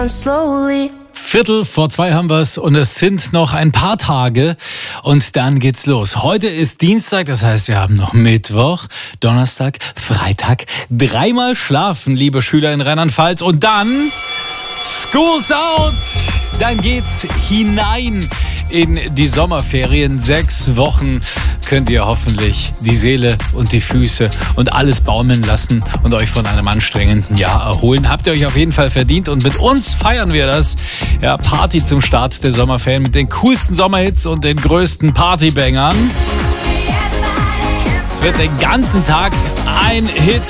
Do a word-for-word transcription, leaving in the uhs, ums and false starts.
slowly. Viertel vor zwei haben wir es und es sind noch ein paar Tage und dann geht's los. Heute ist Dienstag, das heißt, wir haben noch Mittwoch, Donnerstag, Freitag. Dreimal schlafen, liebe Schüler in Rheinland-Pfalz, und dann School's out! Dann geht's hinein in die Sommerferien. Sechs Wochen könnt ihr hoffentlich die Seele und die Füße und alles baumeln lassen und euch von einem anstrengenden Jahr erholen. Habt ihr euch auf jeden Fall verdient und mit uns feiern wir das. Ja, Party zum Start der Sommerferien mit den coolsten Sommerhits und den größten Partybangern. Es wird den ganzen Tag ein Hit